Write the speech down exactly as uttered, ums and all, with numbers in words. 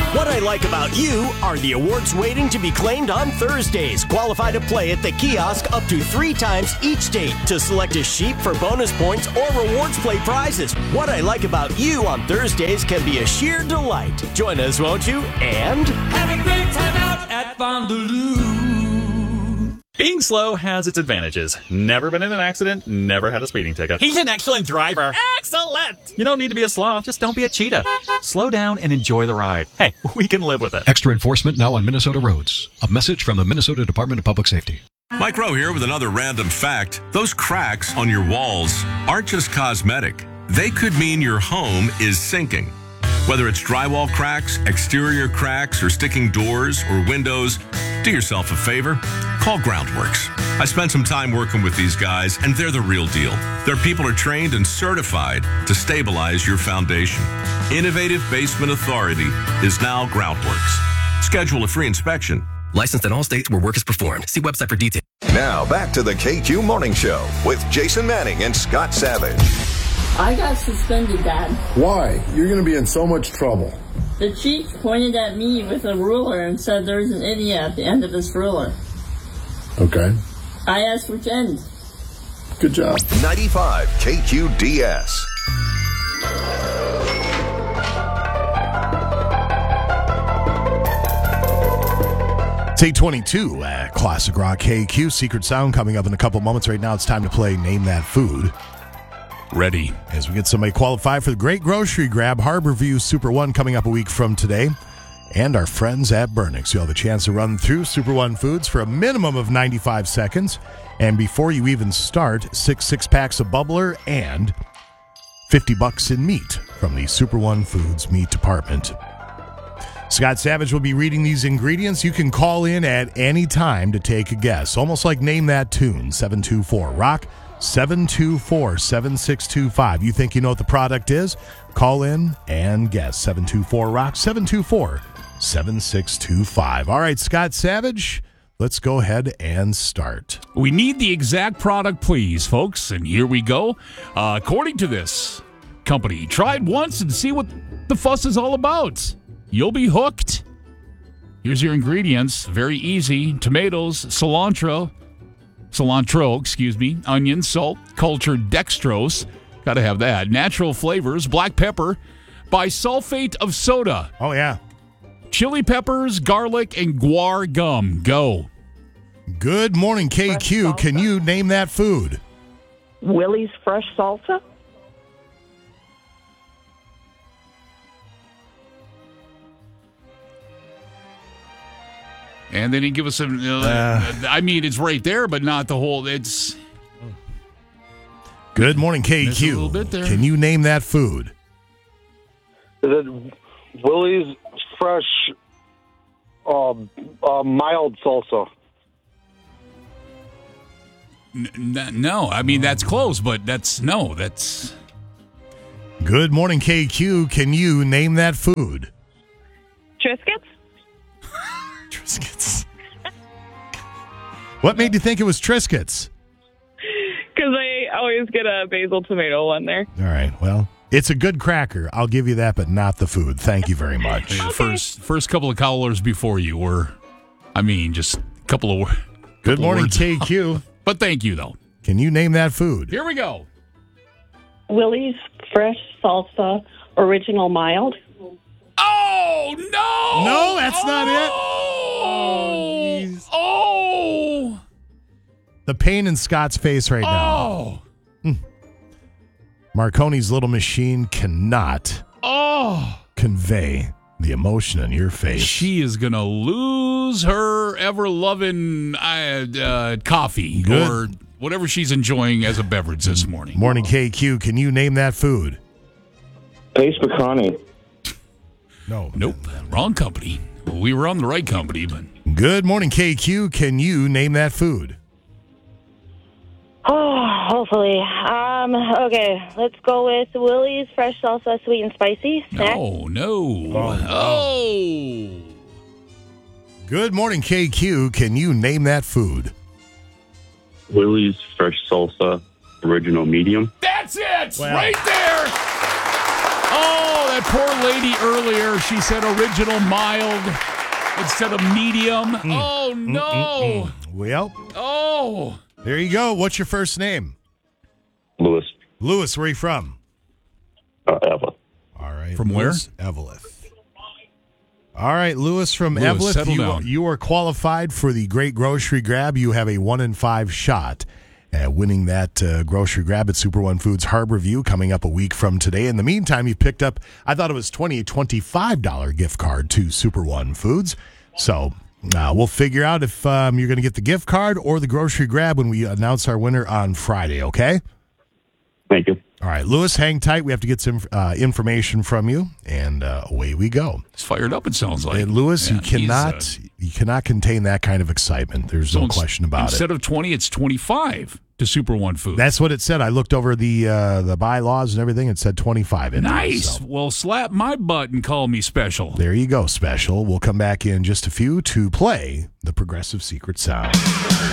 What I like about you are the awards waiting to be claimed on Thursdays. Qualify to play at the kiosk up to three times each date to select a sheep for bonus points or rewards play prizes. What I like about you on Thursdays can be a sheer delight. Join us, won't you? And have a great time out at Fondaloo. Being slow has its advantages. Never been in an accident, never had a speeding ticket. He's an excellent driver. Excellent! You don't need to be a sloth, just don't be a cheetah. Slow down and enjoy the ride. Hey, we can live with it. Extra enforcement now on Minnesota roads. A message from the Minnesota Department of Public Safety. Mike Rowe here with another random fact. Those cracks on your walls aren't just cosmetic. They could mean your home is sinking. Whether it's drywall cracks, exterior cracks, or sticking doors or windows, do yourself a favor. Call Groundworks. I spent some time working with these guys, and they're the real deal. Their people are trained and certified to stabilize your foundation. Innovative Basement Authority is now Groundworks. Schedule a free inspection. Licensed in all states where work is performed. See website for details. Now, back to the K Q Morning Show with Jason Manning and Scott Savage. I got suspended, Dad. Why? You're going to be in so much trouble. The chief pointed at me with a ruler and said there's an idiot at the end of this ruler. Okay. I asked which end. Good job. ninety-five K Q D S. It's eight twenty-two at Classic Rock K Q. Secret Sound coming up in a couple moments. Right now, it's time to play Name That Food. Ready. As we get somebody qualified for the Great Grocery Grab, Harborview Super One coming up a week from today. And our friends at Burnix. You'll have a chance to run through Super One foods for a minimum of ninety-five seconds. And before you even start, six six-packs of Bubbler and fifty bucks in meat from the Super One Foods meat department. Scott Savage will be reading these ingredients. You can call in at any time to take a guess. Almost like Name That Tune, seven two four rock. seven two four, seven six two five. You think you know what the product is? Call in and guess. seven two four rock, seven two four, seven six two five. All right, Scott Savage, let's go ahead and start. We need the exact product, please, folks. And here we go. Uh, according to this company, try it once and see what the fuss is all about. You'll be hooked. Here's your ingredients. Very easy. Tomatoes, cilantro, Cilantro, excuse me, onion, salt, cultured dextrose, got to have that, natural flavors, black pepper, bisulfate of soda. Oh, yeah. Chili peppers, garlic, and guar gum. Go. Good morning, K Q. Can you name that food? Willie's Fresh Salsa. And then he give us some, uh, uh, I mean, it's right there, but not the whole, it's... Good morning, K Q. A little bit there. Can you name that food? Is it Willie's Fresh uh, uh, Mild Salsa? N- n- no, I mean, that's close, but that's, no, that's... Good morning, K Q. Can you name that food? Triscuits? Triscuits. What made you think it was Triscuits? Because I always get a basil tomato one there. All right, well, it's a good cracker. I'll give you that, but not the food. Thank you very much. The first first couple of callers before you were, I mean, just a couple of Good couple morning, words. K Q. But thank you, though. Can you name that food? Here we go. Willie's Fresh Salsa Original Mild. Oh, no! No, that's oh, not it. Oh, oh, The pain in Scott's face right oh, now. Hmm. Marconi's little machine cannot oh. convey the emotion in your face. She is going to lose her ever-loving uh, uh, coffee Good. or whatever she's enjoying as a beverage this morning. Morning, K Q. Can you name that food? Pace Pecani. No. Nope. Wrong company. Well, we were on the right company, but... Good morning, K Q. Can you name that food? Oh, hopefully. Um, okay, let's go with Willie's Fresh Salsa Sweet and Spicy. Snack. No, no. Oh, oh. Good morning, K Q. Can you name that food? Willie's Fresh Salsa Original Medium. That's it! Well. Right there! Oh, that poor lady earlier, she said original mild instead of medium. Mm. Oh, no. Mm, mm, mm. Well, oh. There you go. What's your first name? Lewis. Lewis, where are you from? Uh, Evelyn. All right. From Lewis, where? Eveleth. All right, Lewis from Lewis, Eveleth. settle You, down. you are qualified for the Great Grocery Grab. You have a one in five shot at winning that uh, grocery grab at Super One Foods Harborview coming up a week from today. In the meantime, you picked up, I thought it was twenty, twenty-five dollars gift card to Super One Foods. So uh, we'll figure out if um, you're going to get the gift card or the grocery grab when we announce our winner on Friday, okay? Thank you. All right, Lewis, hang tight. We have to get some uh, information from you, and uh, away we go. It's fired up, it sounds like. And Lewis, Yeah, you cannot he's, uh, you cannot contain that kind of excitement. There's so no ins- question about it. Instead of twenty, it's twenty-five to Super One Foods. That's what it said. I looked over the uh, the bylaws and everything. It said twenty-five in Nice. there, so. Well, slap my butt and call me special. There you go, special. We'll come back in just a few to play the Progressive Secret Sound.